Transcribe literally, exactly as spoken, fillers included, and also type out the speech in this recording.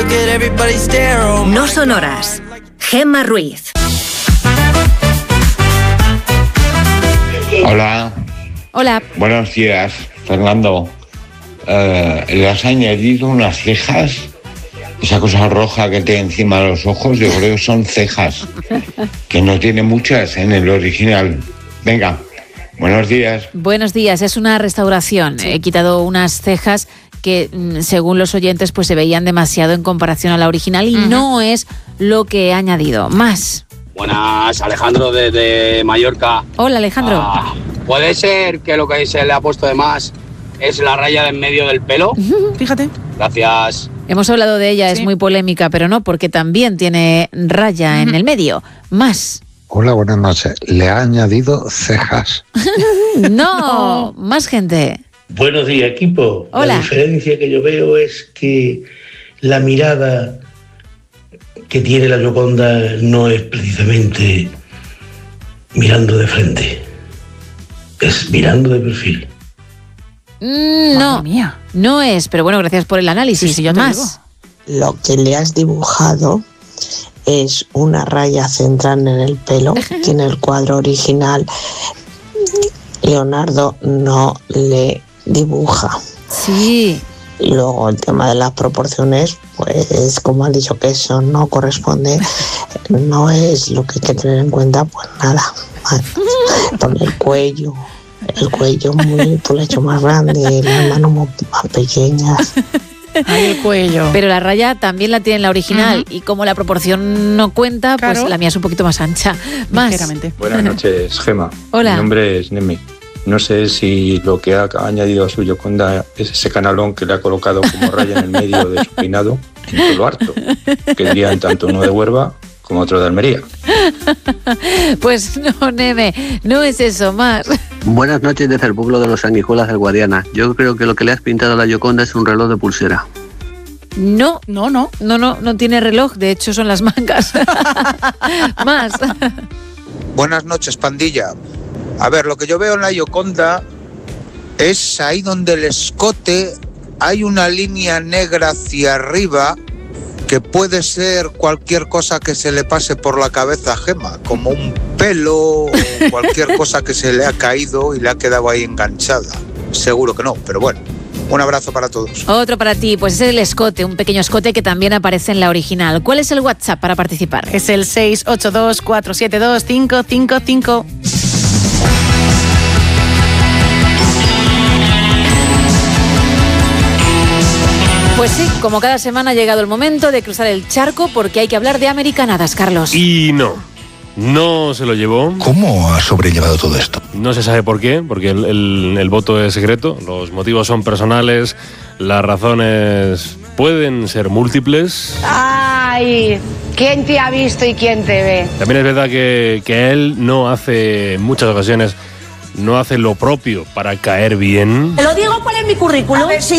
No son horas. Gemma Ruiz. Hola. Hola. Buenos días, Fernando. Uh, ¿Le has añadido unas cejas? Esa cosa roja que tiene encima de los ojos, yo creo que son cejas, que no tiene muchas en el original. Venga, buenos días. Buenos días, es una restauración. He quitado unas cejas que, según los oyentes, pues se veían demasiado en comparación a la original y uh-huh. no es lo que he añadido. Más. Buenas, Alejandro desde Mallorca. Hola, Alejandro. Ah, ¿puede ser que lo que se le ha puesto de más es la raya de en medio del pelo? Uh-huh. Fíjate. Gracias. Hemos hablado de ella, sí. Es muy polémica, pero no, porque también tiene raya uh-huh. en el medio. Más. Hola, buenas noches. Le ha añadido cejas. No, más gente. Buenos días, equipo. Hola. La diferencia que yo veo es que la mirada que tiene la Gioconda no es precisamente mirando de frente, es mirando de perfil. Mm, no, mía. no es, pero bueno, gracias por el análisis. Sí, sí, yo más. Lo que le has dibujado es una raya central en el pelo, que en el cuadro original Leonardo no le dibuja. Sí. Y luego el tema de las proporciones, pues como han dicho que eso no corresponde, no es lo que hay que tener en cuenta, pues nada. Con el cuello, el cuello muy, pues lo he hecho más grande, las manos más pequeñas. Ay, el cuello. Pero la raya también la tiene en la original uh-huh. y como la proporción no cuenta, claro. pues la mía es un poquito más ancha. Más. Buenas noches, Gema. Hola. Mi nombre es Nemi. No sé si lo que ha añadido a su Gioconda es ese canalón que le ha colocado como raya en el medio de su peinado en todo lo harto, que dirían tanto uno de Huelva como otro de Almería. Pues no, Neme, no es eso, más. Buenas noches desde el pueblo de los Sanguijuelas del Guadiana. Yo creo que lo que le has pintado a la Gioconda es un reloj de pulsera. No, no, no, no, no, no tiene reloj, de hecho son las mangas. Más. Buenas noches, pandilla. A ver, lo que yo veo en la Gioconda es ahí donde el escote hay una línea negra hacia arriba que puede ser cualquier cosa que se le pase por la cabeza a Gema, como un pelo o cualquier cosa que se le ha caído y le ha quedado ahí enganchada. Seguro que no, pero bueno. Un abrazo para todos. Otro para ti, pues es el escote, un pequeño escote que también aparece en la original. ¿Cuál es el WhatsApp para participar? Es el seis ocho dos, cuatro siete dos, cinco cinco cinco. Pues sí, como cada semana ha llegado el momento de cruzar el charco porque hay que hablar de americanadas, Carlos. Y no, no se lo llevó. ¿Cómo ha sobrellevado todo esto? No se sabe por qué, porque el, el, el voto es secreto, los motivos son personales, las razones pueden ser múltiples. ¡Ay! ¿Quién te ha visto y quién te ve? También es verdad que, que él no hace, en muchas ocasiones, no hace lo propio para caer bien. Te lo digo, ¿cuál es mi currículum? A ver, si